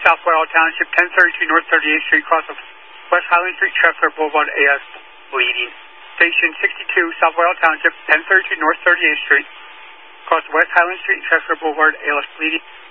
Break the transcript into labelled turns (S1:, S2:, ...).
S1: South Whitehall Township, 1032 North 38th Street, cross of West Highland Street, Tressler Boulevard, AS bleeding. Station 62 South Whitehall Township, 1032 North 38th Street, cross of West Highland Street, Tressler Boulevard, ALS bleeding.